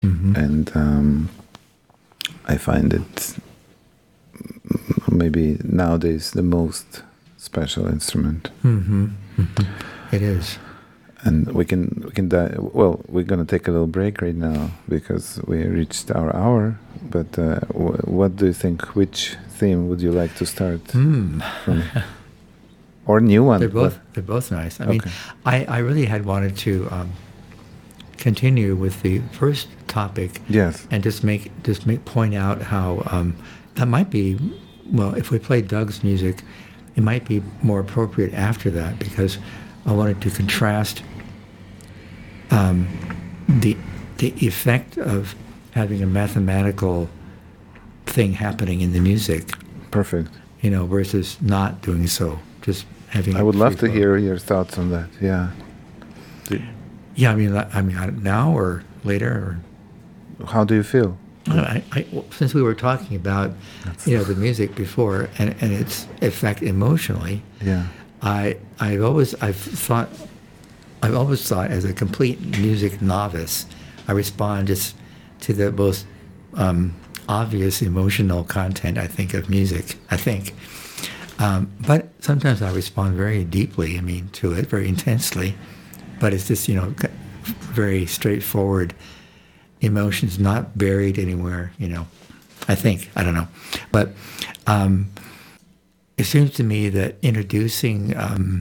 and I find it maybe nowadays the most special instrument. It is. And we can well, we're gonna take a little break right now because we reached our hour. But what do you think? Which theme would you like to start from? Or new one? They're both nice. I mean, I really had wanted to continue with the first topic. Yes. And just point out how that might be, well, if we play Doug's music, it might be more appropriate after that, because I wanted to contrast the effect of having a mathematical thing happening in the music. Perfect. Versus not doing so. Just having. I would love to hear your thoughts on that. Yeah. Yeah, I mean, now or later, or. How do you feel? Since we were talking about, the music before and its effect emotionally. Yeah. I've always thought as a complete music novice, I respond just to the most obvious emotional content, I think, of music. But sometimes I respond very deeply, to it, very intensely. But it's just, very straightforward emotions, not buried anywhere, I think. I don't know. But it seems to me that introducing,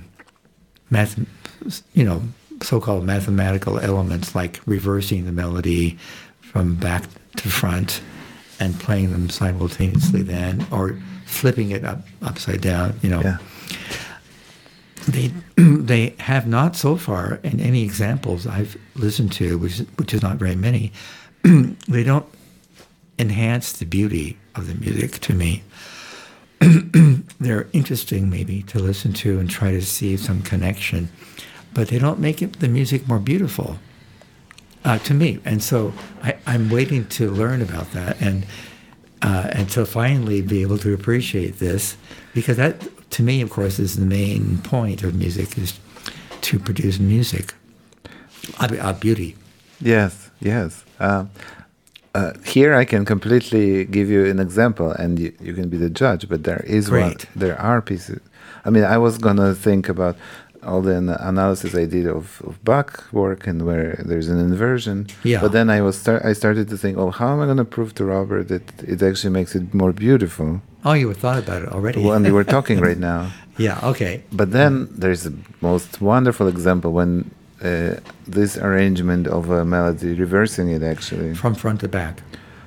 so-called mathematical elements like reversing the melody from back to front and playing them simultaneously then, or flipping it upside down, Yeah. They have not so far, in any examples I've listened to, which is not very many, they don't enhance the beauty of the music to me. They're interesting maybe to listen to and try to see some connection, but they don't make the music more beautiful to me. And so I'm waiting to learn about that and to finally be able to appreciate this, because that, to me, of course, is the main point of music, is to produce music, beauty. Yes. Here I can completely give you an example, and you can be the judge. But there is Great. There are pieces. I was gonna think about all the analysis I did of Bach work and where there's an inversion. Yeah. But then I started to think, how am I gonna prove to Robert that it actually makes it more beautiful? Oh, you thought about it already. When you were talking right now. Yeah. Okay. But then there's a most wonderful example when this arrangement of a melody, reversing it actually. From front to back.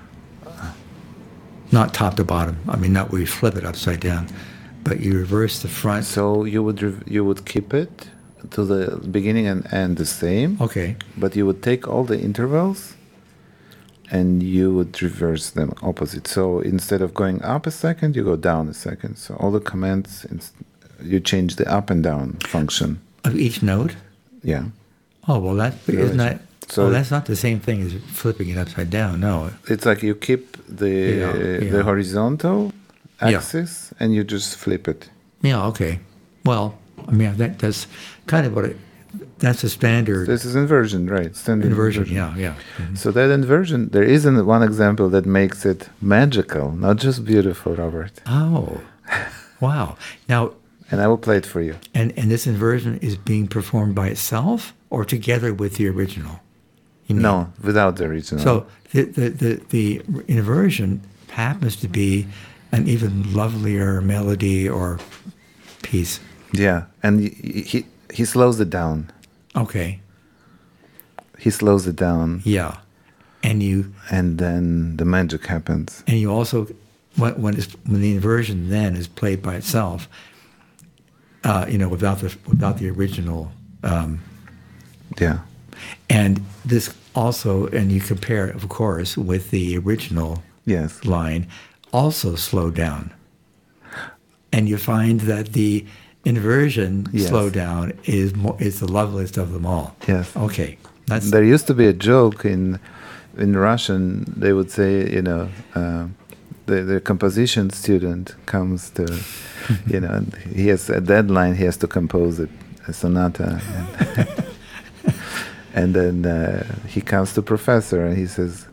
Not top to bottom. Not where you flip it upside down, but you reverse the front. So you would keep it to the beginning and end the same. Okay. But you would take all the intervals and you would reverse them opposite. So instead of going up a second, you go down a second. So all the commands, you change the up and down function. Of each note? Yeah. Oh, well, isn't that... So that's not the same thing as flipping it upside down, no. It's like you keep the horizontal axis and you just flip it. Yeah, okay. Well, that's kind of that's a standard... This is inversion, right? Standard inversion. Yeah. Mm-hmm. So that inversion, there isn't one example that makes it magical, not just beautiful, Robert. Oh, wow. Now... And I will play it for you. And this inversion is being performed by itself or together with the original? No, without the original. So the inversion happens to be an even lovelier melody or piece. Yeah, and he slows it down. Okay. He slows it down. Yeah, and then the magic happens. And you also, when the inversion then is played by itself, without the original. Yeah. And this also, and you compare it, of course, with the original line, also slowed down. And you find that the inversion slowdown is the loveliest of them all. Yes. Okay. There used to be a joke in Russian. They would say, the composition student comes to, and he has a deadline. He has to compose a sonata. And then he comes to professor and he says,